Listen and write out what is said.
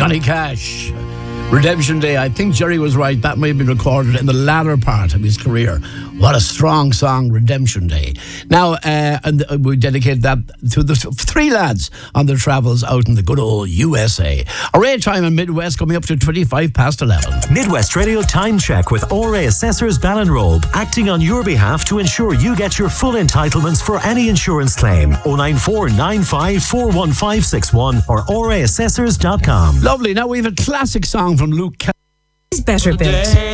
Johnny Cash. Redemption Day. I think Jerry was right. That may have been recorded in the latter part of his career. What a strong song, Redemption Day. Now, and we dedicate that to the three lads on their travels out in the good old USA. Array time in Midwest coming up to 11:25. Midwest Radio Time Check with ORA Assessors Ballinrobe, acting on your behalf to ensure you get your full entitlements for any insurance claim. 094 95 41561 or oraassessors.com. Lovely. Now we have a classic song from Luke Kelly. Better bit.